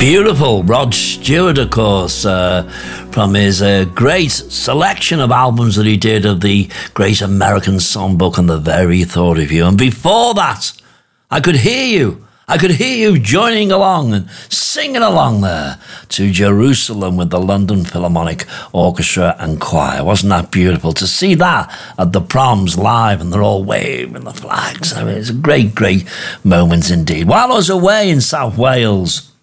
Beautiful. Rod Stewart, of course, from his great selection of albums that he did of the Great American Songbook and The Very Thought of You. And before that, I could hear you joining along and singing along there to Jerusalem with the London Philharmonic Orchestra and Choir. Wasn't that beautiful to see that at the proms live and they're all waving the flags? I mean, it's a great, great moment indeed. While I was away in South Wales,